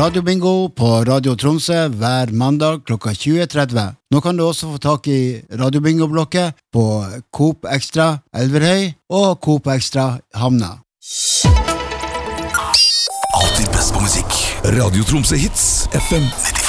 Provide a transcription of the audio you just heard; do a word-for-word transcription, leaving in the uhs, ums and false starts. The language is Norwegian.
Radio Bingo på Radio Tromsø hver mandag klokka tjue tretti. Nå kan du også få tak i Radio Bingo-blokket på Coop Extra Elverhøy og Coop Extra Hamna. Alltid best på musikk. Radio Tromsø Hits F M